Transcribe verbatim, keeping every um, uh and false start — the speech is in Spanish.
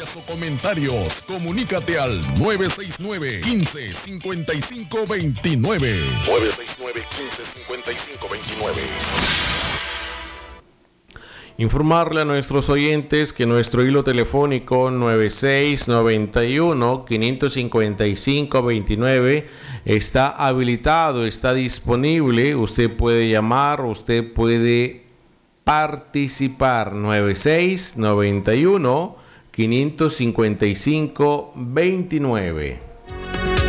sugerencias o comentarios, comunícate al nueve seis nueve, quince, cincuenta y cinco veintinueve. nueve seis nueve, quince, cincuenta y cinco veintinueve. Informarle a nuestros oyentes que nuestro hilo telefónico nueve seis nueve uno, cinco cinco cinco, veintinueve está habilitado, está disponible. Usted puede llamar, usted puede participar. nueve seis nueve uno, cinco cinco cinco, veintinueve.